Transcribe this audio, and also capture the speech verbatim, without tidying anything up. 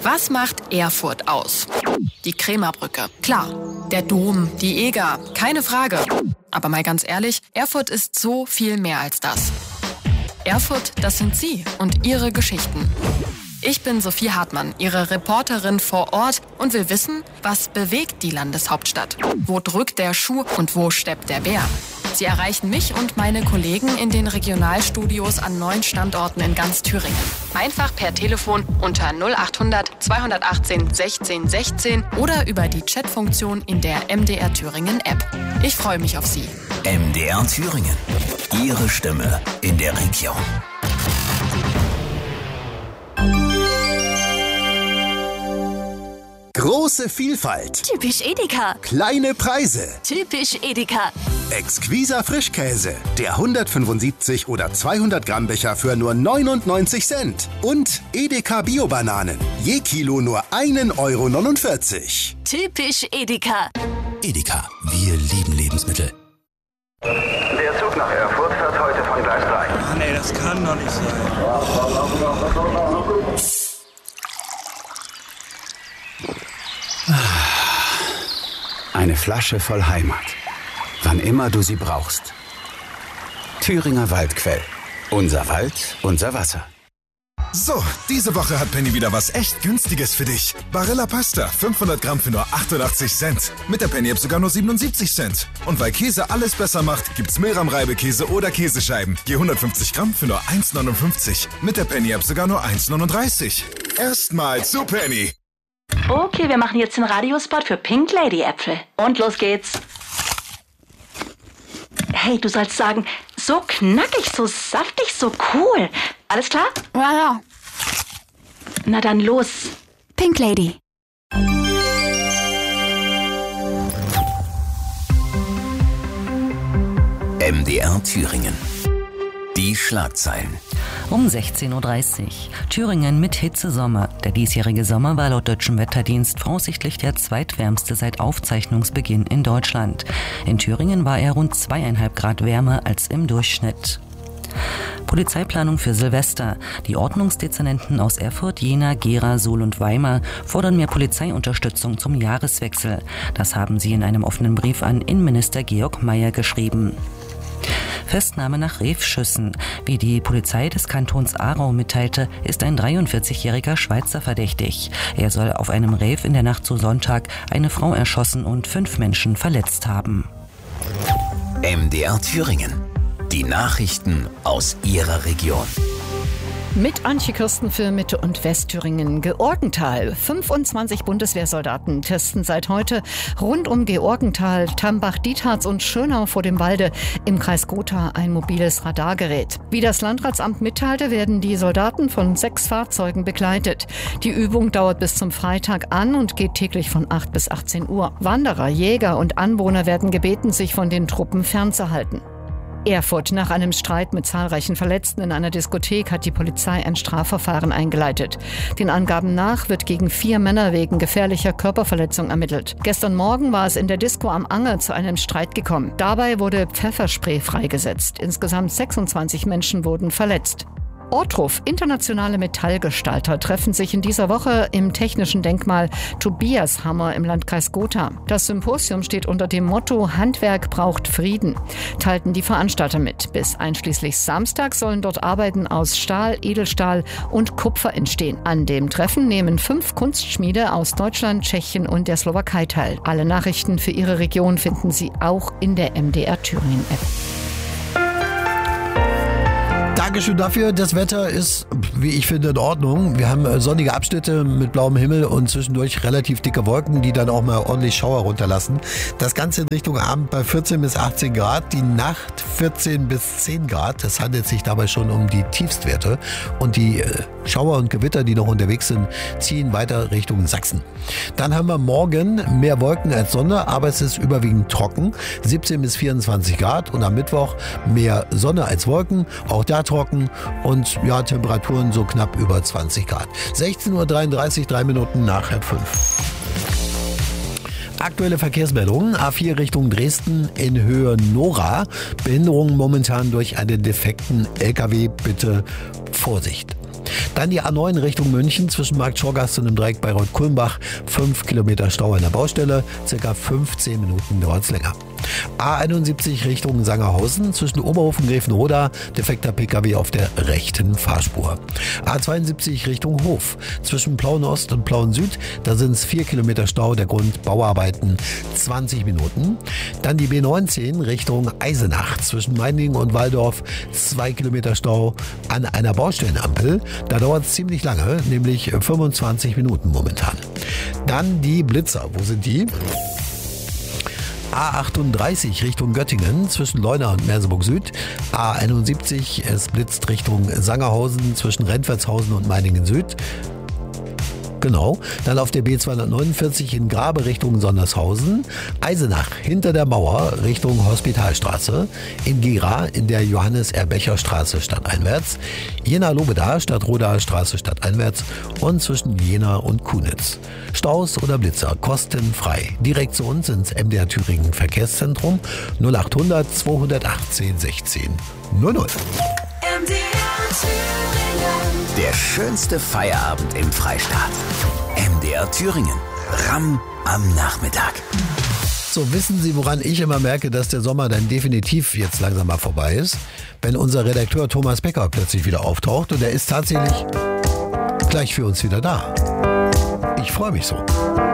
Was macht Erfurt aus? Die Krämerbrücke, klar. Der Dom, die Eger, keine Frage. Aber mal ganz ehrlich, Erfurt ist so viel mehr als das. Erfurt, das sind Sie und Ihre Geschichten. Ich bin Sophie Hartmann, Ihre Reporterin vor Ort und will wissen, was bewegt die Landeshauptstadt? Wo drückt der Schuh und wo steppt der Bär? Sie erreichen mich und meine Kollegen in den Regionalstudios an neun Standorten in ganz Thüringen. Einfach per Telefon unter null acht hundert zweihundertachtzehn sechzehn sechzehn oder über die Chatfunktion in der M D R Thüringen App. Ich freue mich auf Sie. M D R Thüringen. Ihre Stimme in der Region. Große Vielfalt. Typisch Edeka. Kleine Preise. Typisch Edeka. Exquiser Frischkäse. Der hundertfünfundsiebzig oder zweihundert Gramm Becher für nur neunundneunzig Cent. Und Edeka Bio-Bananen. Je Kilo nur ein Euro neunundvierzig. Typisch Edeka. Edeka, wir lieben Lebensmittel. Der Zug nach Erfurt fährt heute von Gleis drei. Mann, ey, das kann doch nicht sein. Eine Flasche voll Heimat. Wann immer du sie brauchst. Thüringer Waldquell. Unser Wald, unser Wasser. So, diese Woche hat Penny wieder was echt Günstiges für dich. Barilla Pasta, fünfhundert Gramm für nur achtundachtzig Cent. Mit der Penny-App sogar nur siebenundsiebzig Cent. Und weil Käse alles besser macht, gibt's Milram-Reibekäse oder Käsescheiben. Je hundertfünfzig Gramm für nur eins neunundfünfzig. Mit der Penny-App sogar nur eins neununddreißig. Erstmal zu Penny. Okay, wir machen jetzt den Radiospot für Pink Lady Äpfel. Und los geht's. Hey, du sollst sagen, so knackig, so saftig, so cool. Alles klar? Ja, ja. Na dann los. Pink Lady. M D R Thüringen. Die Schlagzeilen. Um sechzehn Uhr dreißig. Thüringen mit Hitzesommer. Der diesjährige Sommer war laut Deutschem Wetterdienst voraussichtlich der zweitwärmste seit Aufzeichnungsbeginn in Deutschland. In Thüringen war er rund zweieinhalb Grad wärmer als im Durchschnitt. Polizeiplanung für Silvester. Die Ordnungsdezernenten aus Erfurt, Jena, Gera, Suhl und Weimar fordern mehr Polizeiunterstützung zum Jahreswechsel. Das haben sie in einem offenen Brief an Innenminister Georg Mayer geschrieben. Festnahme nach Revschüssen. Wie die Polizei des Kantons Aarau mitteilte, ist ein dreiundvierzigjähriger Schweizer verdächtig. Er soll auf einem Rev in der Nacht zu Sonntag eine Frau erschossen und fünf Menschen verletzt haben. M D R Thüringen. Die Nachrichten aus Ihrer Region. Mit Antje Kirsten für Mitte- und Westthüringen. Georgenthal. fünfundzwanzig Bundeswehrsoldaten testen seit heute rund um Georgenthal, Tambach, Dietharz und Schönau vor dem Walde im Kreis Gotha ein mobiles Radargerät. Wie das Landratsamt mitteilte, werden die Soldaten von sechs Fahrzeugen begleitet. Die Übung dauert bis zum Freitag an und geht täglich von acht bis achtzehn Uhr. Wanderer, Jäger und Anwohner werden gebeten, sich von den Truppen fernzuhalten. Erfurt. Nach einem Streit mit zahlreichen Verletzten in einer Diskothek hat die Polizei ein Strafverfahren eingeleitet. Den Angaben nach wird gegen vier Männer wegen gefährlicher Körperverletzung ermittelt. Gestern Morgen war es in der Disco am Anger zu einem Streit gekommen. Dabei wurde Pfefferspray freigesetzt. Insgesamt sechsundzwanzig Menschen wurden verletzt. Ortruf. Internationale Metallgestalter treffen sich in dieser Woche im Technischen Denkmal Tobiashammer im Landkreis Gotha. Das Symposium steht unter dem Motto Handwerk braucht Frieden, teilten die Veranstalter mit. Bis einschließlich Samstag sollen dort Arbeiten aus Stahl, Edelstahl und Kupfer entstehen. An dem Treffen nehmen fünf Kunstschmiede aus Deutschland, Tschechien und der Slowakei teil. Alle Nachrichten für Ihre Region finden Sie auch in der M D R Thüringen App. Dankeschön dafür. Das Wetter ist, wie ich finde, in Ordnung. Wir haben sonnige Abschnitte mit blauem Himmel und zwischendurch relativ dicke Wolken, die dann auch mal ordentlich Schauer runterlassen. Das Ganze in Richtung Abend bei vierzehn bis achtzehn Grad, die Nacht vierzehn bis zehn Grad. Es handelt sich dabei schon um die Tiefstwerte. Und die Schauer und Gewitter, die noch unterwegs sind, ziehen weiter Richtung Sachsen. Dann haben wir morgen mehr Wolken als Sonne, aber es ist überwiegend trocken. siebzehn bis vierundzwanzig Grad und am Mittwoch mehr Sonne als Wolken. Auch da trocken und ja, Temperaturen so knapp über zwanzig Grad. sechzehn Uhr dreiunddreißig, drei Minuten nach halb fünf. Aktuelle Verkehrsmeldungen. A vier Richtung Dresden in Höhe Nora. Behinderungen momentan durch einen defekten L K W. Bitte Vorsicht. Dann die A neun Richtung München zwischen Markt Schorgast und dem Dreieck Bayreuth-Kulmbach. fünf Kilometer Stau an der Baustelle, circa fünfzehn Minuten dauert es länger. A einundsiebzig Richtung Sangerhausen zwischen Oberhofen und Grevenroda, defekter Pkw auf der rechten Fahrspur. A zweiundsiebzig Richtung Hof zwischen Plauen Ost und Plauen Süd, da sind es vier Kilometer Stau, der Grund Bauarbeiten, zwanzig Minuten. Dann die B neunzehn Richtung Eisenach zwischen Meiningen und Walldorf, zwei Kilometer Stau an einer Baustellenampel, da dauert es ziemlich lange, nämlich fünfundzwanzig Minuten momentan. Dann die Blitzer, wo sind die? A achtunddreißig Richtung Göttingen zwischen Leuna und Merseburg Süd. A einundsiebzig, es blitzt Richtung Sangerhausen zwischen Rentwertshausen und Meiningen Süd. Genau. Dann auf der B zweihundertneunundvierzig in Grabe Richtung Sondershausen. Eisenach hinter der Mauer Richtung Hospitalstraße. In Gera in der Johannes-Erbecher-Straße stadteinwärts. Jena-Lobeda Stadtrodaer Straße stadteinwärts und zwischen Jena und Kunitz. Staus oder Blitzer kostenfrei. Direkt zu uns ins M D R Thüringen Verkehrszentrum null achthundert zweihundertachtzehn sechzehn null null. M D R Thüringen. Der schönste Feierabend im Freistaat. M D R Thüringen. Ramm am Nachmittag. So, wissen Sie, woran ich immer merke, dass der Sommer dann definitiv jetzt langsam mal vorbei ist? Wenn unser Redakteur Thomas Becker plötzlich wieder auftaucht und er ist tatsächlich gleich für uns wieder da. Ich freue mich so.